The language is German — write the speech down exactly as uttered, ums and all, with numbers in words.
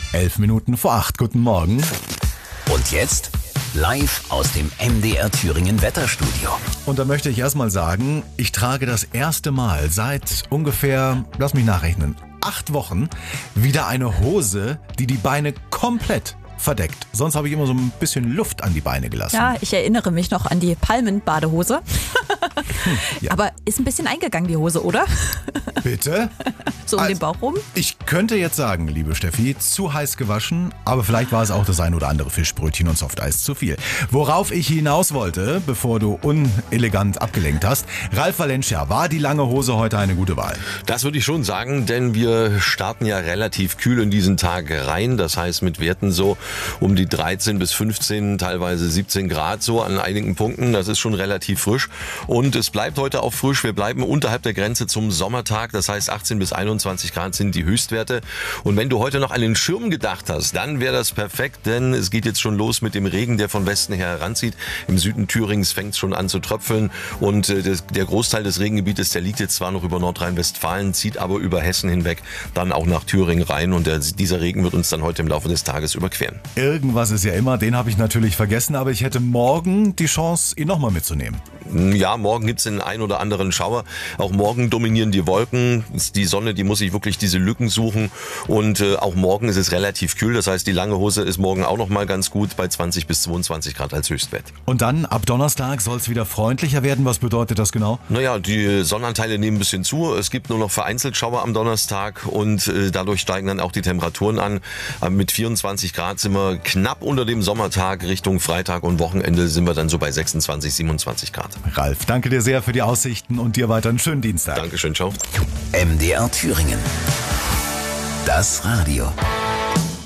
Elf Minuten vor acht. Guten Morgen. Und jetzt live aus dem M D R Thüringen Wetterstudio. Und da möchte ich erstmal sagen, ich trage das erste Mal seit ungefähr, lass mich nachrechnen, acht Wochen wieder eine Hose, die die Beine komplett verdeckt. Sonst habe ich immer so ein bisschen Luft an die Beine gelassen. Ja, ich erinnere mich noch an die Palmenbadehose. Hm, ja. Aber ist ein bisschen eingegangen, die Hose, oder? Bitte? So um Also, den Bauch rum? Ich könnte jetzt sagen, liebe Steffi, zu heiß gewaschen, aber vielleicht war es auch das ein oder andere Fischbrötchen und Softeis zu viel. Worauf ich hinaus wollte, bevor du unelegant abgelenkt hast, Ralf Valencia, war die lange Hose heute eine gute Wahl? Das würde ich schon sagen, denn wir starten ja relativ kühl in diesen Tag rein. Das heißt mit Werten so um die dreizehn bis fünfzehn, teilweise siebzehn Grad so an einigen Punkten. Das ist schon relativ frisch. Und es bleibt heute auch frisch. Wir bleiben unterhalb der Grenze zum Sommertag. Das heißt achtzehn bis einundzwanzig Grad sind die Höchstwerte. Und wenn du heute noch an den Schirm gedacht hast, dann wäre das perfekt, denn es geht jetzt schon los mit dem Regen, der von Westen her heranzieht. Im Süden Thürings fängt es schon an zu tröpfeln. Und äh, das, der Großteil des Regengebietes, der liegt jetzt zwar noch über Nordrhein-Westfalen, zieht aber über Hessen hinweg, dann auch nach Thüringen rein. Und der, dieser Regen wird uns dann heute im Laufe des Tages überqueren. Irgendwas ist ja immer, den habe ich natürlich vergessen, aber ich hätte morgen die Chance, ihn nochmal mitzunehmen. Ja, morgen gibt's den ein oder anderen Schauer. Auch morgen dominieren die Wolken. Die Sonne, die muss sich wirklich diese Lücken suchen. Und äh, auch morgen ist es relativ kühl. Das heißt, die lange Hose ist morgen auch noch mal ganz gut bei zwanzig bis zweiundzwanzig Grad als Höchstwert. Und dann ab Donnerstag soll es wieder freundlicher werden. Was bedeutet das genau? Naja, die Sonnenanteile nehmen ein bisschen zu. Es gibt nur noch vereinzelt Schauer am Donnerstag und äh, dadurch steigen dann auch die Temperaturen an. Aber mit vierundzwanzig Grad sind wir knapp unter dem Sommertag. Richtung Freitag und Wochenende sind wir dann so bei sechsundzwanzig, siebenundzwanzig Grad. Ralf, danke dir sehr für die Aussichten und dir weiter einen schönen Dienstag. Dankeschön, ciao. M D R Thüringen. Das Radio.